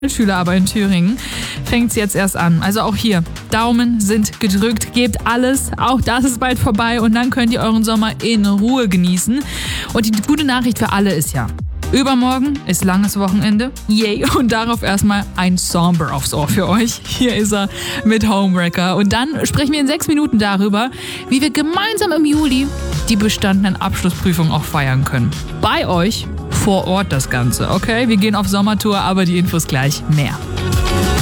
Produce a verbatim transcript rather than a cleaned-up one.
Schüler aber in Thüringen fängt es jetzt erst an. Also auch hier, Daumen sind gedrückt, gebt alles, auch das ist bald vorbei und dann könnt ihr euren Sommer in Ruhe genießen. Und die gute Nachricht für alle ist ja, übermorgen ist langes Wochenende, yay, und darauf erstmal ein Somber aufs Ohr für euch. Hier ist er mit Homewrecker und dann sprechen wir in sechs Minuten darüber, wie wir gemeinsam im Juli die bestandenen Abschlussprüfungen auch feiern können. Bei euch vor Ort das Ganze, okay? Wir gehen auf Sommertour, aber die Infos gleich mehr.